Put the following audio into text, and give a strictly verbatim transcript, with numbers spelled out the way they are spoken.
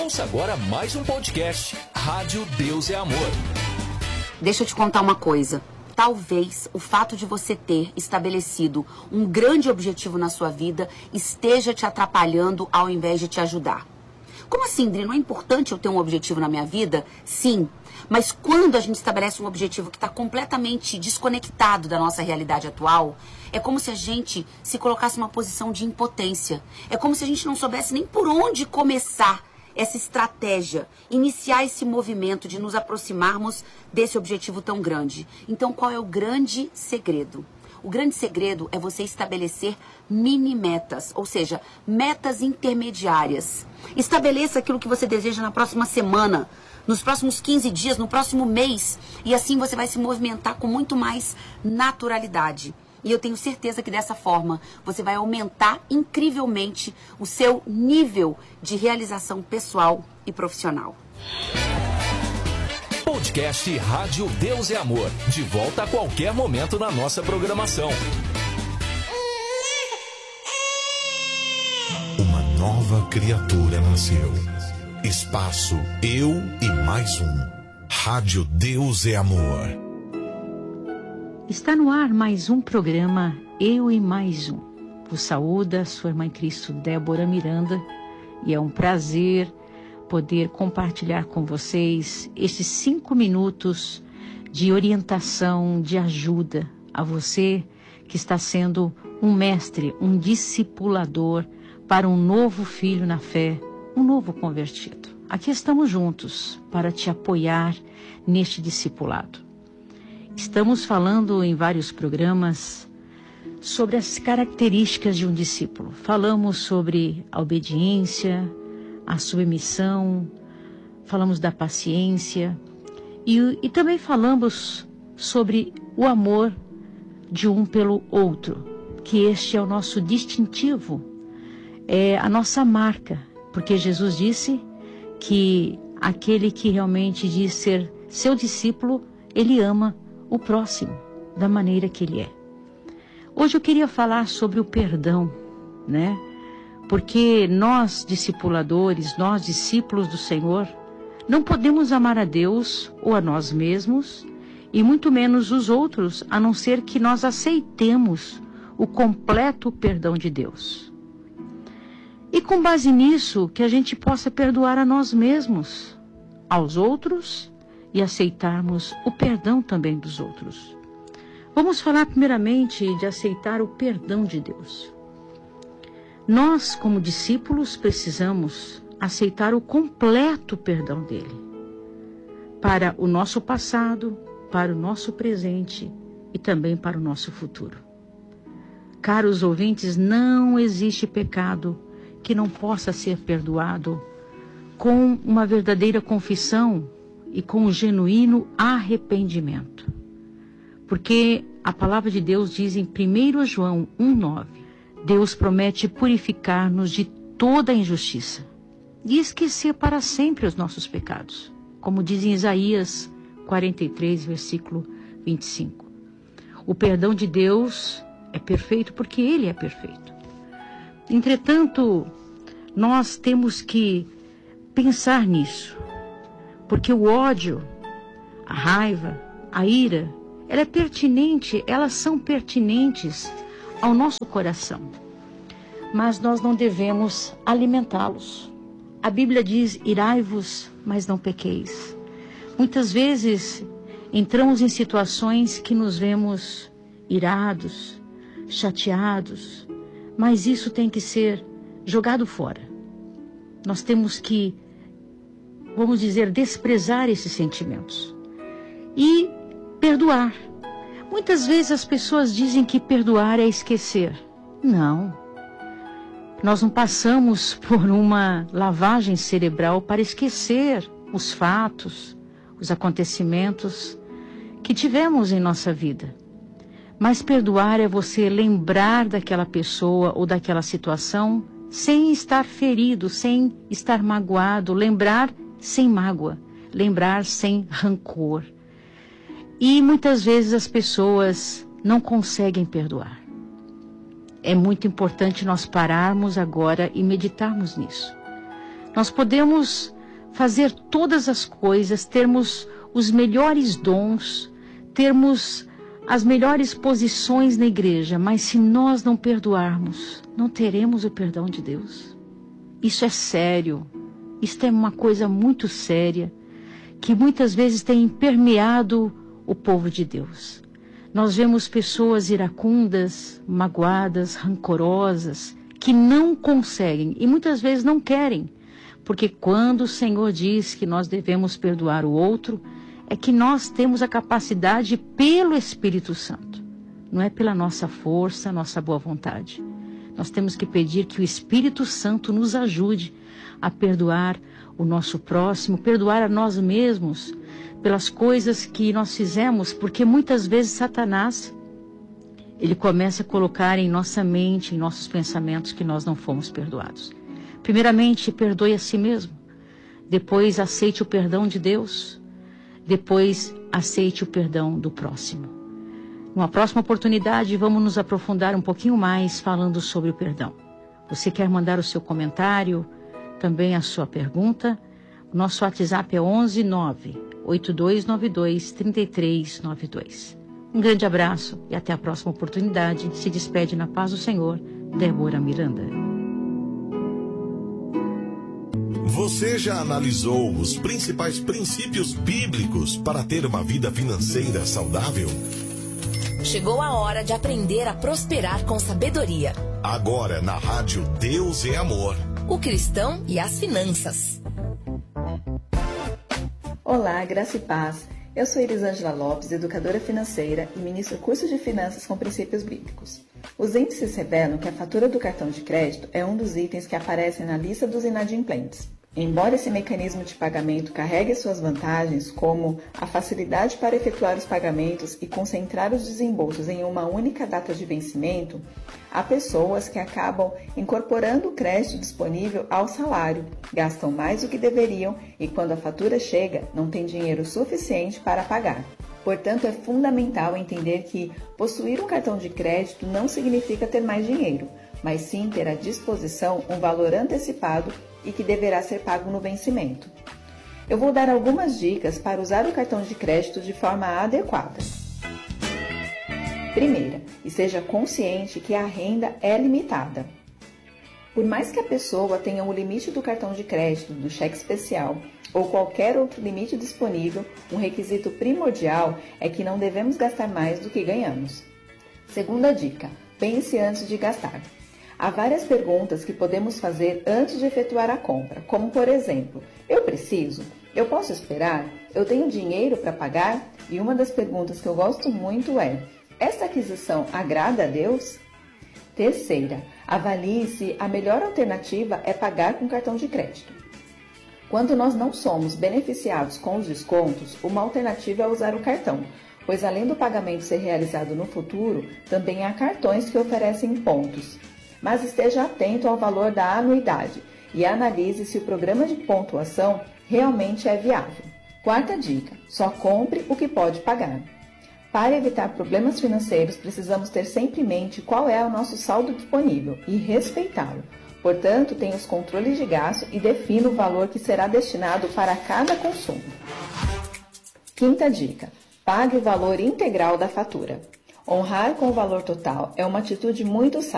Ouça agora mais um podcast, Rádio Deus é Amor. Deixa eu te contar uma coisa. Talvez o fato de você ter estabelecido um grande objetivo na sua vida esteja te atrapalhando ao invés de te ajudar. Como assim, Dri? Não é importante eu ter um objetivo na minha vida? Sim. Mas quando a gente estabelece um objetivo que está completamente desconectado da nossa realidade atual, é como se a gente se colocasse numa posição de impotência. É como se a gente não soubesse nem por onde começar essa estratégia, iniciar esse movimento de nos aproximarmos desse objetivo tão grande. Então, qual é o grande segredo? O grande segredo é você estabelecer mini metas, ou seja, metas intermediárias. Estabeleça aquilo que você deseja na próxima semana, nos próximos quinze dias, no próximo mês, e assim você vai se movimentar com muito mais naturalidade. E eu tenho certeza que dessa forma você vai aumentar incrivelmente o seu nível de realização pessoal e profissional. Podcast Rádio Deus é Amor. De volta a qualquer momento na nossa programação. Uma nova criatura nasceu. Espaço Eu e Mais Um. Rádio Deus é Amor. Está no ar mais um programa Eu e Mais Um. Vos saúda sua irmã em Cristo, Débora Miranda, e é um prazer poder compartilhar com vocês estes cinco minutos de orientação, de ajuda a você que está sendo um mestre, um discipulador para um novo filho na fé, um novo convertido. Aqui estamos juntos para te apoiar neste discipulado. Estamos falando em vários programas sobre as características de um discípulo. Falamos sobre a obediência, a submissão, falamos da paciência e, e também falamos sobre o amor de um pelo outro, que este é o nosso distintivo, é a nossa marca, porque Jesus disse que aquele que realmente diz ser seu discípulo, ele ama o próximo da maneira que ele é. Hoje eu queria falar sobre o perdão, né? Porque nós, discipuladores, nós, discípulos do Senhor, não podemos amar a Deus ou a nós mesmos, e muito menos os outros, a não ser que nós aceitemos o completo perdão de Deus. E com base nisso, que a gente possa perdoar a nós mesmos, aos outros, e aceitarmos o perdão também dos outros. Vamos falar primeiramente de aceitar o perdão de Deus. Nós, como discípulos, precisamos aceitar o completo perdão dele, para o nosso passado, para o nosso presente e também para o nosso futuro. Caros ouvintes, não existe pecado que não possa ser perdoado com uma verdadeira confissão e com um genuíno arrependimento. Porque a palavra de Deus diz em primeiro João um, nove, Deus promete purificar-nos de toda a injustiça e esquecer para sempre os nossos pecados, como diz em Isaías quarenta e três, versículo vinte e cinco. O perdão de Deus é perfeito porque Ele é perfeito. Entretanto, nós temos que pensar nisso, porque o ódio, a raiva, a ira, ela é pertinente, elas são pertinentes ao nosso coração. Mas nós não devemos alimentá-los. A Bíblia diz, irai-vos, mas não pequeis. Muitas vezes entramos em situações que nos vemos irados, chateados, mas isso tem que ser jogado fora. Nós temos que, vamos dizer, desprezar esses sentimentos e perdoar. Muitas vezes as pessoas dizem que perdoar é esquecer. Não. Nós não passamos por uma lavagem cerebral para esquecer os fatos, os acontecimentos que tivemos em nossa vida. Mas perdoar é você lembrar daquela pessoa ou daquela situação sem estar ferido, sem estar magoado, lembrar sem mágoa, lembrar sem rancor. E muitas vezes as pessoas não conseguem perdoar. É muito importante nós pararmos agora e meditarmos nisso. Nós podemos fazer todas as coisas, termos os melhores dons, termos as melhores posições na igreja, mas se nós não perdoarmos, não teremos o perdão de Deus. Isso é sério, isso é uma coisa muito séria, que muitas vezes tem permeado o povo de Deus. Nós vemos pessoas iracundas, magoadas, rancorosas, que não conseguem e muitas vezes não querem, porque quando o Senhor diz que nós devemos perdoar o outro, é que nós temos a capacidade pelo Espírito Santo, não é pela nossa força, nossa boa vontade. Nós temos que pedir que o Espírito Santo nos ajude a perdoar o nosso próximo, perdoar a nós mesmos pelas coisas que nós fizemos, porque muitas vezes Satanás, ele começa a colocar em nossa mente, em nossos pensamentos, que nós não fomos perdoados. Primeiramente, perdoe a si mesmo. Depois, aceite o perdão de Deus. Depois, aceite o perdão do próximo. Numa próxima oportunidade, vamos nos aprofundar um pouquinho mais falando sobre o perdão. Você quer mandar o seu comentário, também a sua pergunta? O nosso WhatsApp é onze nove oito dois nove dois três três nove dois. Um grande abraço e até a próxima oportunidade. Se despede na paz do Senhor, Débora Miranda. Você já analisou os principais princípios bíblicos para ter uma vida financeira saudável? Chegou a hora de aprender a prosperar com sabedoria. Agora na Rádio Deus é Amor. O cristão e as finanças. Olá, graça e paz. Eu sou Elisângela Lopes, educadora financeira e ministro curso de finanças com princípios bíblicos. Os índices revelam que a fatura do cartão de crédito é um dos itens que aparecem na lista dos inadimplentes. Embora esse mecanismo de pagamento carregue suas vantagens, como a facilidade para efetuar os pagamentos e concentrar os desembolsos em uma única data de vencimento, há pessoas que acabam incorporando o crédito disponível ao salário, gastam mais do que deveriam e, quando a fatura chega, não têm dinheiro suficiente para pagar. Portanto, é fundamental entender que possuir um cartão de crédito não significa ter mais dinheiro, mas sim ter à disposição um valor antecipado e que deverá ser pago no vencimento. Eu vou dar algumas dicas para usar o cartão de crédito de forma adequada. Primeira, esteja consciente que a renda é limitada. Por mais que a pessoa tenha o limite do cartão de crédito, do cheque especial ou qualquer outro limite disponível, um requisito primordial é que não devemos gastar mais do que ganhamos. Segunda dica, pense antes de gastar. Há várias perguntas que podemos fazer antes de efetuar a compra, como por exemplo, eu preciso? Eu posso esperar? Eu tenho dinheiro para pagar? E uma das perguntas que eu gosto muito é, esta aquisição agrada a Deus? Terceira, avalie se a melhor alternativa é pagar com cartão de crédito. Quando nós não somos beneficiados com os descontos, uma alternativa é usar o cartão, pois além do pagamento ser realizado no futuro, também há cartões que oferecem pontos. Mas esteja atento ao valor da anuidade e analise se o programa de pontuação realmente é viável. Quarta dica, só compre o que pode pagar. Para evitar problemas financeiros, precisamos ter sempre em mente qual é o nosso saldo disponível e respeitá-lo. Portanto, tenha os controles de gasto e defina o valor que será destinado para cada consumo. Quinta dica, pague o valor integral da fatura. Honrar com o valor total é uma atitude muito sábia.